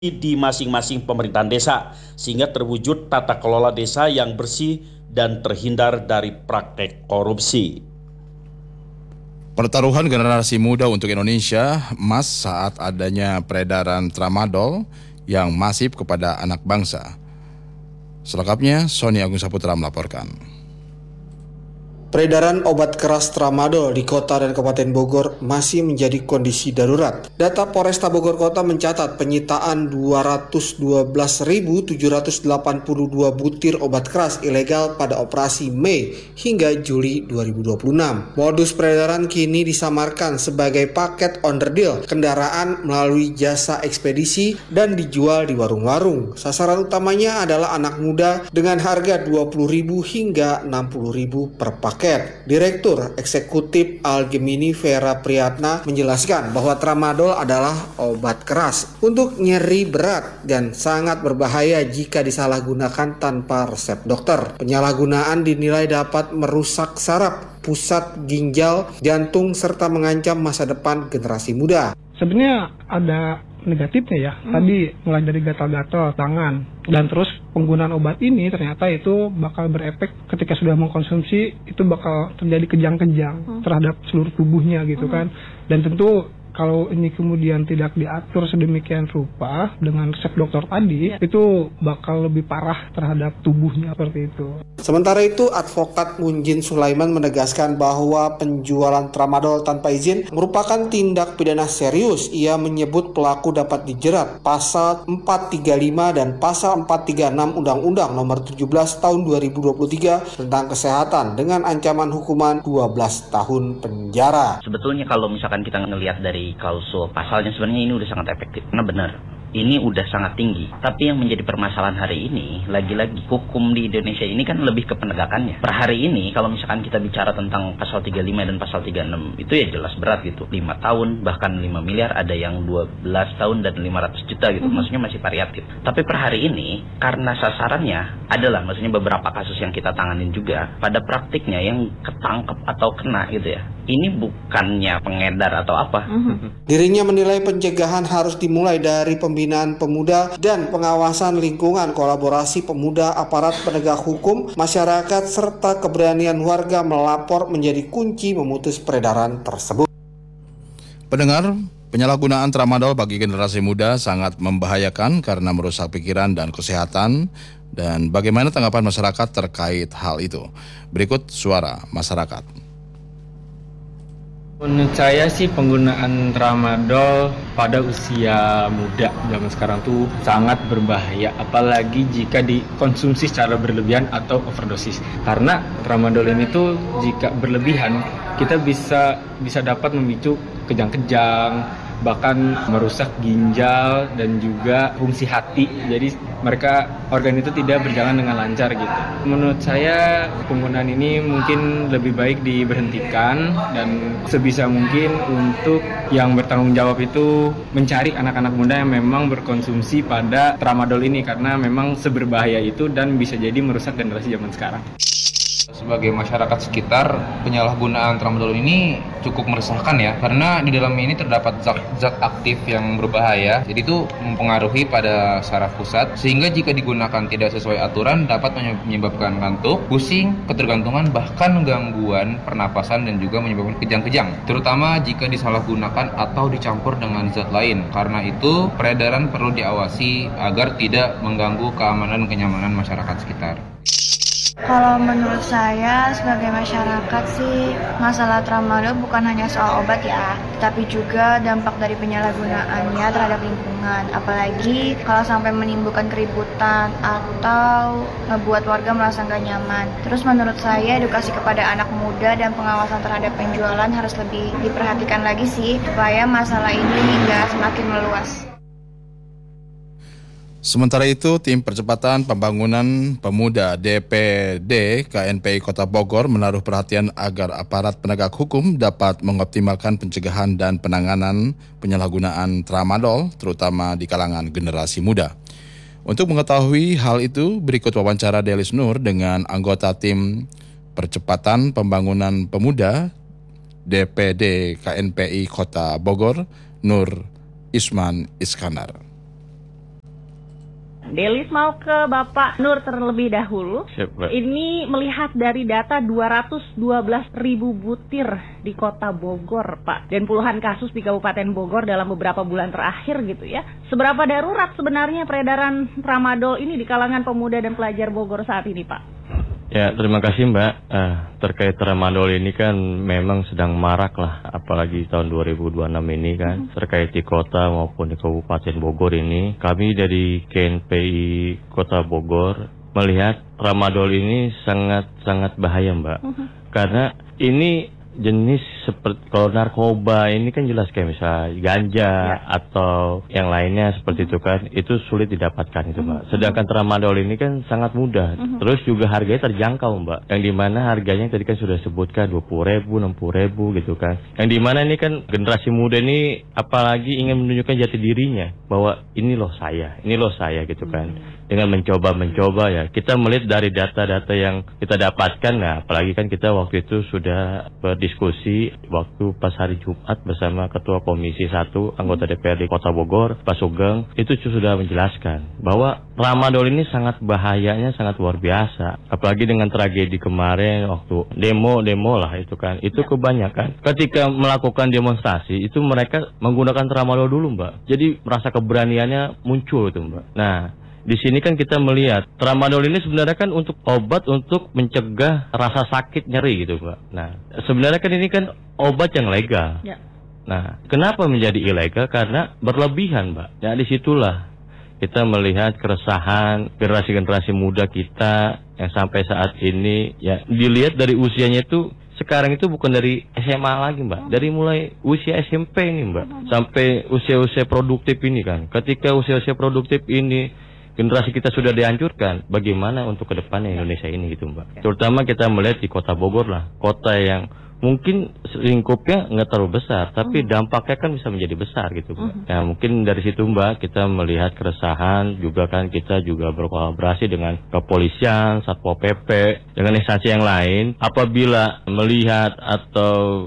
di masing-masing pemerintahan desa, sehingga terwujud tata kelola desa yang bersih dan terhindar dari praktek korupsi. Pertaruhan generasi muda untuk Indonesia emas saat adanya peredaran tramadol yang masif kepada anak bangsa. Selengkapnya, Sony Agung Saputra melaporkan. Peredaran obat keras tramadol di kota dan Kabupaten Bogor masih menjadi kondisi darurat. Data Polresta Bogor Kota mencatat penyitaan 212.782 butir obat keras ilegal pada operasi Mei hingga Juli 2026. Modus peredaran kini disamarkan sebagai paket onderdil kendaraan melalui jasa ekspedisi dan dijual di warung-warung. Sasaran utamanya adalah anak muda dengan harga Rp20.000 hingga Rp60.000 per paket. Direktur Eksekutif Algemini Vera Priyatna menjelaskan bahwa tramadol adalah obat keras untuk nyeri berat dan sangat berbahaya jika disalahgunakan tanpa resep dokter. Penyalahgunaan dinilai dapat merusak saraf, pusat ginjal, jantung, serta mengancam masa depan generasi muda. Sebenarnya ada negatifnya ya. Tadi mulai dari gatal-gatal tangan, dan terus penggunaan obat ini ternyata itu bakal berefek ketika sudah mengkonsumsi, itu bakal terjadi kejang-kejang terhadap seluruh tubuhnya gitu kan. Dan tentu kalau ini kemudian tidak diatur sedemikian rupa dengan resep dokter tadi, itu bakal lebih parah terhadap tubuhnya seperti itu. Sementara itu, Advokat Munjin Sulaiman menegaskan bahwa penjualan tramadol tanpa izin merupakan tindak pidana serius. Ia menyebut pelaku dapat dijerat pasal 435 dan pasal 436 Undang-Undang Nomor 17 Tahun 2023 tentang kesehatan dengan ancaman hukuman 12 tahun penjara. Sebetulnya kalau misalkan kita ngelihat dari klausul pasalnya, sebenarnya ini udah sangat efektif. Karena benar, ini udah sangat tinggi. Tapi yang menjadi permasalahan hari ini, lagi-lagi hukum di Indonesia ini kan lebih ke penegakannya. Per hari ini, kalau misalkan kita bicara tentang pasal 35 dan pasal 36, itu ya jelas berat gitu. 5 tahun, bahkan 5 miliar, ada yang 12 tahun dan 500 juta gitu. Maksudnya masih variatif. Tapi per hari ini, karena sasarannya adalah, maksudnya beberapa kasus yang kita tanganin juga, pada praktiknya yang ketangkep atau kena gitu ya, ini bukannya pengedar atau apa. Dirinya menilai pencegahan harus dimulai dari pembinaan pemuda dan pengawasan lingkungan, kolaborasi pemuda, aparat penegak hukum, masyarakat, serta keberanian warga melapor menjadi kunci memutus peredaran tersebut. Pendengar, penyalahgunaan tramadol bagi generasi muda sangat membahayakan karena merusak pikiran dan kesehatan. Dan bagaimana tanggapan masyarakat terkait hal itu? Berikut suara masyarakat. Menurut saya sih penggunaan tramadol pada usia muda zaman sekarang tuh sangat berbahaya, apalagi jika dikonsumsi secara berlebihan atau overdosis. Karena tramadol ini tuh jika berlebihan kita bisa dapat memicu kejang-kejang, bahkan merusak ginjal dan juga fungsi hati. Jadi organ itu tidak berjalan dengan lancar gitu. Menurut saya penggunaan ini mungkin lebih baik diberhentikan, dan sebisa mungkin untuk yang bertanggung jawab itu mencari anak-anak muda yang memang berkonsumsi pada tramadol ini, karena memang seberbahaya itu dan bisa jadi merusak generasi zaman sekarang. Sebagai masyarakat sekitar, penyalahgunaan tramadol ini cukup meresahkan ya, karena di dalamnya ini terdapat zat aktif yang berbahaya. Jadi itu mempengaruhi pada saraf pusat, sehingga jika digunakan tidak sesuai aturan dapat menyebabkan ngantuk, pusing, ketergantungan, bahkan gangguan pernapasan dan juga menyebabkan kejang-kejang, terutama jika disalahgunakan atau dicampur dengan zat lain. Karena itu peredaran perlu diawasi agar tidak mengganggu keamanan dan kenyamanan masyarakat sekitar. Kalau menurut saya sebagai masyarakat sih, masalah tramadol bukan hanya soal obat ya, tapi juga dampak dari penyalahgunaannya terhadap lingkungan. Apalagi kalau sampai menimbulkan keributan atau ngebuat warga merasa nggak nyaman. Terus menurut saya edukasi kepada anak muda dan pengawasan terhadap penjualan harus lebih diperhatikan lagi sih, supaya masalah ini nggak semakin meluas. Sementara itu, Tim Percepatan Pembangunan Pemuda DPD KNPI Kota Bogor menaruh perhatian agar aparat penegak hukum dapat mengoptimalkan pencegahan dan penanganan penyalahgunaan tramadol, terutama di kalangan generasi muda. Untuk mengetahui hal itu, berikut wawancara Delis Nur dengan anggota Tim Percepatan Pembangunan Pemuda DPD KNPI Kota Bogor, Nur Isman Iskandar. Delis mau ke Bapak Nur terlebih dahulu. Siap, ini melihat dari data 212.000 butir di kota Bogor, Pak, dan puluhan kasus di Kabupaten Bogor dalam beberapa bulan terakhir gitu ya. Seberapa darurat sebenarnya peredaran tramadol ini di kalangan pemuda dan pelajar Bogor saat ini, Pak? Ya, terima kasih Mbak. Terkait tramadol ini kan memang sedang marak lah, apalagi tahun 2026 ini kan, terkait di kota maupun di Kabupaten Bogor ini. Kami dari KNPI Kota Bogor melihat tramadol ini sangat bahaya Mbak. Karena ini jenis seperti kalau narkoba ini kan jelas kayak misalnya ganja atau yang lainnya seperti itu kan, itu sulit didapatkan itu Mbak. Sedangkan tramadol ini kan sangat mudah, terus juga harganya terjangkau Mbak, yang dimana harganya tadi kan sudah sebutkan 20.000, 60.000 gitu kan, yang dimana ini kan generasi muda ini apalagi ingin menunjukkan jati dirinya bahwa ini loh saya gitu kan, dengan mencoba ya. Kita melihat dari data-data yang kita dapatkan, nah apalagi kan kita waktu itu sudah berdiskusi waktu pas hari Jumat bersama Ketua Komisi 1 anggota DPRD Kota Bogor, Pak Sugeng, itu sudah menjelaskan bahwa tramadol ini sangat bahayanya sangat luar biasa. Apalagi dengan tragedi kemarin waktu demo lah itu kan, itu kebanyakan ketika melakukan demonstrasi itu mereka menggunakan tramadol dulu Mbak. Jadi merasa keberaniannya muncul itu Mbak. Nah, di sini kan kita melihat tramadol ini sebenarnya kan untuk obat untuk mencegah rasa sakit nyeri gitu Mbak. Nah, sebenarnya kan ini kan obat yang legal. Nah, kenapa menjadi ilegal? Karena berlebihan Mbak. Ya disitulah kita melihat keresahan generasi muda kita yang sampai saat ini ya dilihat dari usianya itu sekarang itu bukan dari SMA lagi Mbak, dari mulai usia SMP ini Mbak, sampai usia-usia produktif ini kan. Ketika usia-usia produktif ini generasi kita sudah dihancurkan, bagaimana untuk kedepannya Indonesia ini gitu Mbak. Terutama kita melihat di kota Bogor lah, kota yang mungkin lingkupnya nggak terlalu besar, tapi dampaknya kan bisa menjadi besar gitu Mbak. Ya mungkin dari situ Mbak kita melihat keresahan juga kan, kita juga berkolaborasi dengan kepolisian, Satpol PP, dengan instansi yang lain. Apabila melihat atau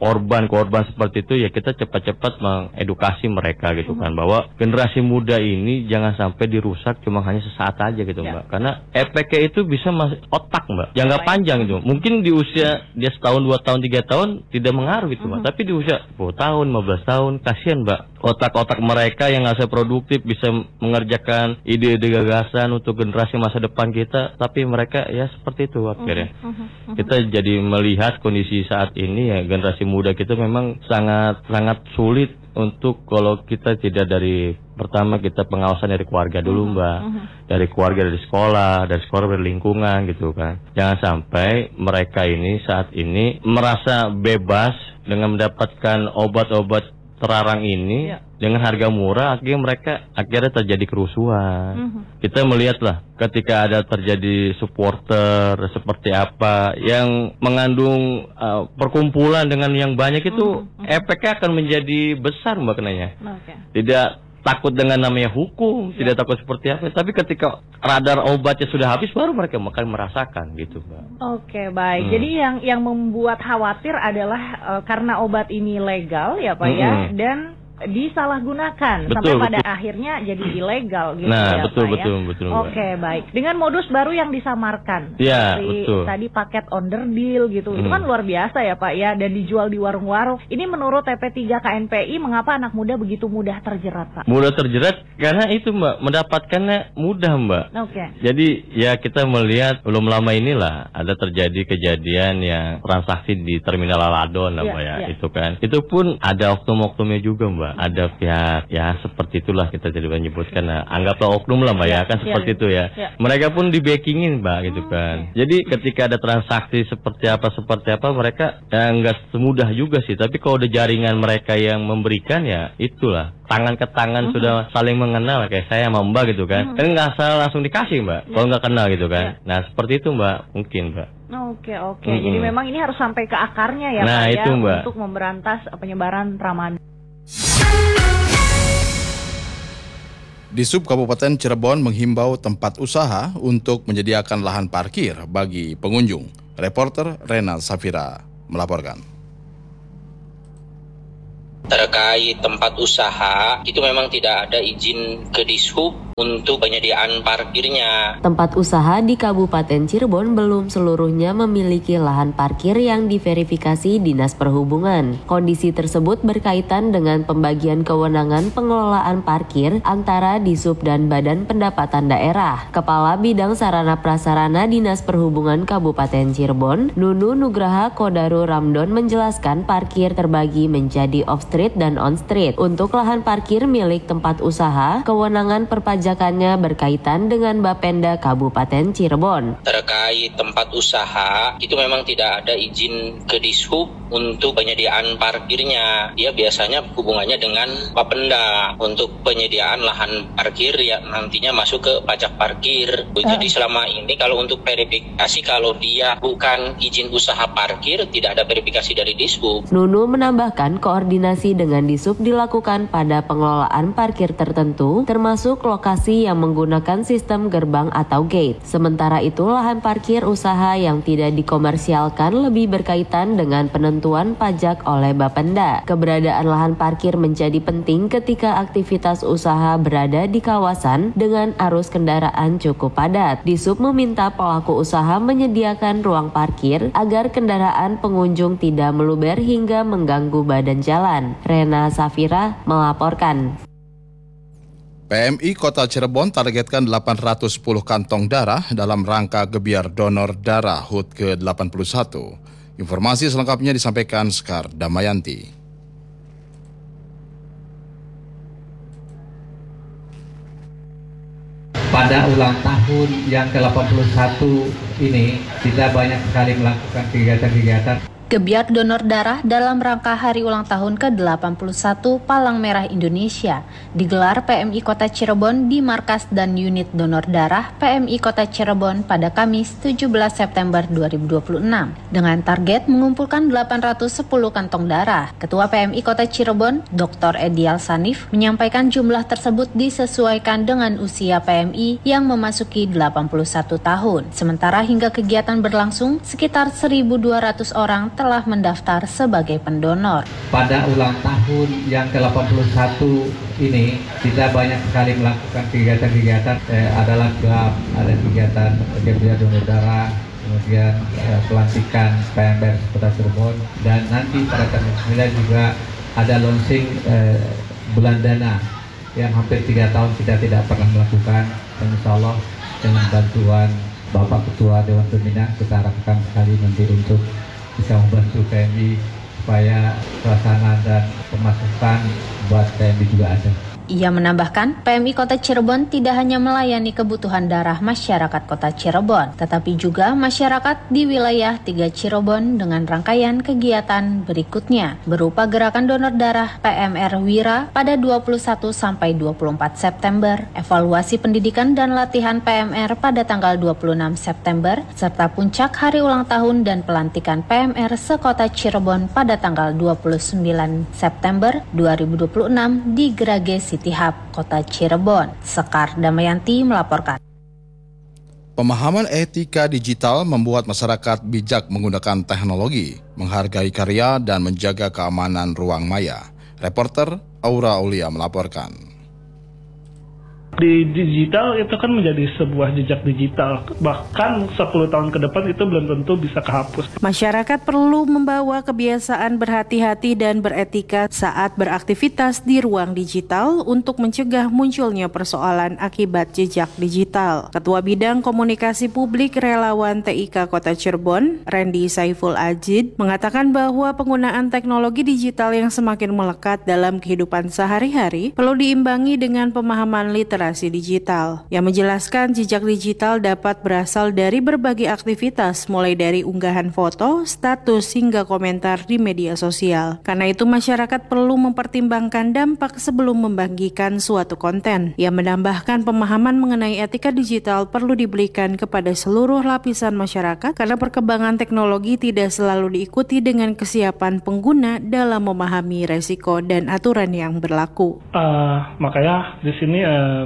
korban seperti itu ya kita cepat-cepat mengedukasi mereka gitu kan, bahwa generasi muda ini jangan sampai dirusak cuma hanya sesaat aja gitu Mbak, karena efeknya itu bisa otak Mbak, jangka panjang itu. Mungkin di usia dia setahun, 2 tahun, 3 tahun tidak mengaruh gitu Mbak, tapi di usia 10 tahun, 15 tahun kasihan Mbak, otak-otak mereka yang nggak produktif bisa mengerjakan ide-ide gagasan untuk generasi masa depan kita, tapi mereka ya seperti itu akhirnya. Kita jadi melihat kondisi saat ini ya, generasi muda kita memang sangat sulit untuk kalau kita tidak dari pertama kita pengawasan dari keluarga dulu Mbak, dari keluarga, dari sekolah dari lingkungan gitu kan. Jangan sampai mereka ini saat ini merasa bebas dengan mendapatkan obat-obat terlarang ini dengan harga murah, akhirnya terjadi kerusuhan. Kita melihatlah ketika ada terjadi supporter seperti apa yang mengandung perkumpulan dengan yang banyak itu efeknya akan menjadi besar Mbak kenanya. Tidak takut dengan namanya hukum, tidak takut seperti apa, tapi ketika radar obatnya sudah habis baru mereka akan merasakan gitu Mbak. Oke, baik. Jadi yang membuat khawatir adalah karena obat ini legal ya Pak ya, dan disalahgunakan sampai pada akhirnya jadi ilegal gitu ya betul, Pak ya. Betul. Oke, baik. Dengan modus baru yang disamarkan. Ya, seperti betul. Tadi paket underdeal gitu. Itu kan luar biasa ya Pak ya, dan dijual di warung-warung. Ini menurut TP3 KNPI mengapa anak muda begitu mudah terjerat Pak? Mudah terjerat karena itu Mbak, mendapatkannya mudah Mbak. Jadi ya kita melihat belum lama inilah ada terjadi kejadian yang transaksi di terminal Aladon Mbak ya. Itu kan. Itu pun ada oknum-oknumnya juga Mbak. Ada pihak ya seperti itulah kita jadi menyebutkan, anggaplah oknum lah Mbak ya kan seperti itu ya. Mereka pun di backingin Mbak gitu kan. Jadi ketika ada transaksi seperti apa mereka ya nggak semudah juga sih. Tapi kalau ada jaringan mereka yang memberikan ya itulah tangan ke tangan sudah saling mengenal kayak saya sama Mbak gitu kan. Kan nggak salah langsung dikasih Mbak kalau nggak kenal gitu kan. Nah seperti itu Mbak mungkin Mbak. Oke. Jadi memang ini harus sampai ke akarnya ya Pak itu, ya Mbak, untuk memberantas penyebaran tramadol. Disub Kabupaten Cirebon menghimbau tempat usaha untuk menyediakan lahan parkir bagi pengunjung. Reporter Rena Safira melaporkan. Terkait tempat usaha, itu memang tidak ada izin ke Dishub untuk penyediaan parkirnya. Tempat usaha di Kabupaten Cirebon belum seluruhnya memiliki lahan parkir yang diverifikasi Dinas Perhubungan. Kondisi tersebut berkaitan dengan pembagian kewenangan pengelolaan parkir antara Disub dan Badan Pendapatan Daerah. Kepala Bidang Sarana Prasarana Dinas Perhubungan Kabupaten Cirebon, Nunu Nugraha Kodaru Ramdon menjelaskan parkir terbagi menjadi off-street dan on-street. Untuk lahan parkir milik tempat usaha, kewenangan perpajakannya berkaitan dengan Bapenda Kabupaten Cirebon. Terkait tempat usaha, itu memang tidak ada izin ke Dishub untuk penyediaan parkirnya. Dia biasanya hubungannya dengan Bapenda untuk penyediaan lahan parkir yang nantinya masuk ke pajak parkir. Jadi selama ini kalau untuk verifikasi, kalau dia bukan izin usaha parkir, tidak ada verifikasi dari Dishub. Nunu menambahkan koordinasi dengan Disub dilakukan pada pengelolaan parkir tertentu, termasuk lokasi yang menggunakan sistem gerbang atau gate. Sementara itu, lahan parkir usaha yang tidak dikomersialkan lebih berkaitan dengan penentuan pajak oleh Bapenda. Keberadaan lahan parkir menjadi penting ketika aktivitas usaha berada di kawasan dengan arus kendaraan cukup padat. Disub meminta pelaku usaha menyediakan ruang parkir agar kendaraan pengunjung tidak meluber hingga mengganggu badan jalan. Rena Safira melaporkan. PMI Kota Cirebon targetkan 810 kantong darah dalam rangka gebiar donor darah HUT ke-81. Informasi selengkapnya disampaikan Sekar Damayanti. Pada ulang tahun yang ke-81 ini, kita banyak sekali melakukan kegiatan-kegiatan. Gebiar donor darah dalam rangka hari ulang tahun ke-81 Palang Merah Indonesia digelar PMI Kota Cirebon di Markas dan Unit Donor Darah PMI Kota Cirebon pada Kamis 17 September 2026 dengan target mengumpulkan 810 kantong darah. Ketua PMI Kota Cirebon, Dr. Edial Sanif, menyampaikan jumlah tersebut disesuaikan dengan usia PMI yang memasuki 81 tahun. Sementara hingga kegiatan berlangsung, sekitar 1.200 orang telah mendaftar sebagai pendonor. Pada ulang tahun yang ke-81 ini, kita banyak sekali melakukan kegiatan-kegiatan. Adalah ada kegiatan gebiar donor darah, kemudian pelantikan PMR Kota Cirebon, dan nanti pada tanggal 9 juga ada launching bulan dana yang hampir 3 tahun kita tidak pernah melakukan. Dan insya Allah dengan bantuan Bapak Ketua Dewan Pembina, kita harapkan sekali nanti untuk bisa membantu PMI supaya suasana dan pemasukan buat PMI juga ada. Ia menambahkan, PMI Kota Cirebon tidak hanya melayani kebutuhan darah masyarakat Kota Cirebon, tetapi juga masyarakat di wilayah 3 Cirebon dengan rangkaian kegiatan berikutnya, berupa gerakan donor darah PMR Wira pada 21 sampai 24 September, evaluasi pendidikan dan latihan PMR pada tanggal 26 September, serta puncak hari ulang tahun dan pelantikan PMR se-Kota Cirebon pada tanggal 29 September 2026 di Grage City Hub, Kota Cirebon. Sekar Damayanti melaporkan. Pemahaman etika digital membuat masyarakat bijak menggunakan teknologi, menghargai karya, dan menjaga keamanan ruang maya. Reporter Aura Aulia melaporkan. Di digital itu kan menjadi sebuah jejak digital, bahkan 10 tahun ke depan itu belum tentu bisa kehapus. Masyarakat perlu membawa kebiasaan berhati-hati dan beretika saat beraktivitas di ruang digital untuk mencegah munculnya persoalan akibat jejak digital. Ketua Bidang Komunikasi Publik Relawan TIK Kota Cirebon, Randy Saiful Ajid, mengatakan bahwa penggunaan teknologi digital yang semakin melekat dalam kehidupan sehari-hari perlu diimbangi dengan pemahaman literasi digital. Yang menjelaskan jejak digital dapat berasal dari berbagai aktivitas, mulai dari unggahan foto, status, hingga komentar di media sosial. Karena itu masyarakat perlu mempertimbangkan dampak sebelum membagikan suatu konten. Yang menambahkan pemahaman mengenai etika digital perlu diberikan kepada seluruh lapisan masyarakat karena perkembangan teknologi tidak selalu diikuti dengan kesiapan pengguna dalam memahami resiko dan aturan yang berlaku. Makanya di sini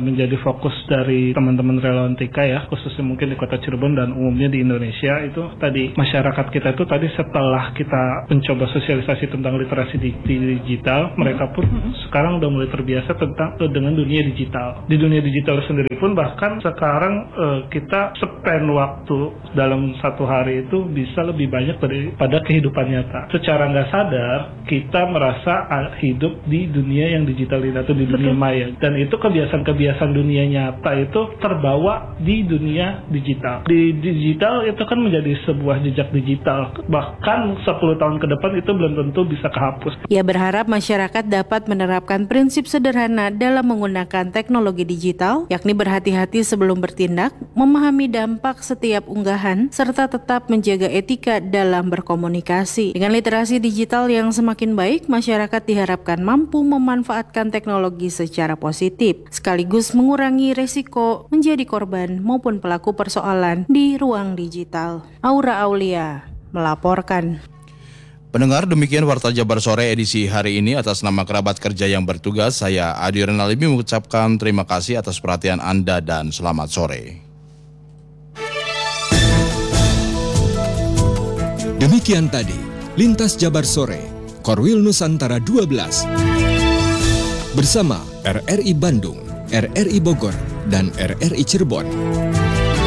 menjadi fokus dari teman-teman relawan TK ya, khususnya mungkin di Kota Cirebon dan umumnya di Indonesia, itu tadi masyarakat kita itu tadi setelah kita mencoba sosialisasi tentang literasi digital, mereka pun sekarang udah mulai terbiasa dengan dunia digital. Di dunia digital sendiri pun bahkan sekarang kita spend waktu dalam satu hari itu bisa lebih banyak daripada kehidupan nyata. Secara nggak sadar kita merasa hidup di dunia yang digital ini atau di dunia maya, dan itu kebiasaan-kebiasaan dunia nyata itu terbawa di dunia digital. Di digital itu kan menjadi sebuah jejak digital, bahkan 10 tahun ke depan itu belum tentu bisa kehapus. Ia berharap masyarakat dapat menerapkan prinsip sederhana dalam menggunakan teknologi digital, yakni berhati-hati sebelum bertindak, memahami dampak setiap unggahan, serta tetap menjaga etika dalam berkomunikasi. Dengan literasi digital yang semakin baik, masyarakat diharapkan mampu memanfaatkan teknologi secara positif, sekaligus mengurangi resiko menjadi korban maupun pelaku persoalan di ruang digital. Aura Aulia melaporkan. Pendengar, demikian Warta Jabar Sore edisi hari ini. Atas nama kerabat kerja yang bertugas, saya Adi Renalimi mengucapkan terima kasih atas perhatian Anda dan selamat sore. Demikian tadi Lintas Jabar Sore, Korwil Nusantara 12 bersama RRI Bandung, RRI Bogor, dan RRI Cirebon.